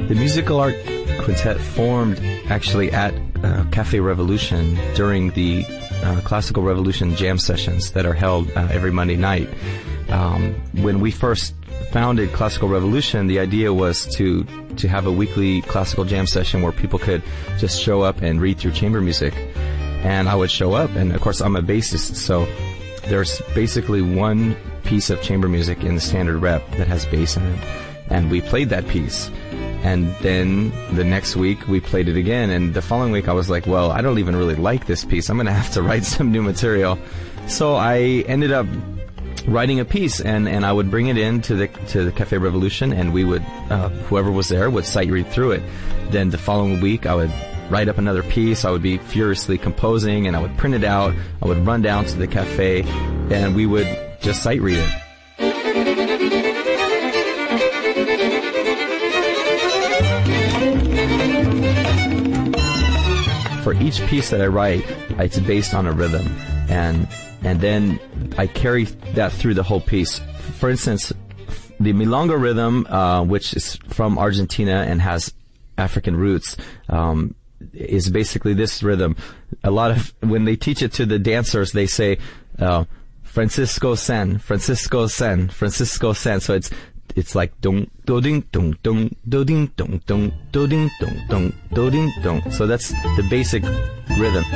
The musical art quintet formed actually at Cafe Revolution during the Classical Revolution jam sessions that are held every Monday night. When we first founded Classical Revolution, the idea was to have a weekly classical jam session where people could just show up and read through chamber music. And I would show up, and of course I'm a bassist, so there's basically one piece of chamber music in the standard rep that has bass in it. And we played that piece. And then the next week we played it again, and the following week I was like, well, I don't even really like this piece. I'm going to have to write some new material. So I ended up writing a piece, and I would bring it in to the Cafe Revolution, and we would, whoever was there would sight read through it. Then the following week I would write up another piece. I would be furiously composing, and I would print it out. I would run down to the cafe, and we would just sight read it. For each piece that I write, it's based on a rhythm, and then I carry that through the whole piece. For instance, the milonga rhythm, which is from Argentina and has African roots, is basically this rhythm. A lot of, when they teach it to the dancers, they say, Francisco Sen, Francisco Sen, Francisco Sen. So it's like dong do ding dong dong do ding dong dong do ding dong dong do ding dong. So that's the basic rhythm.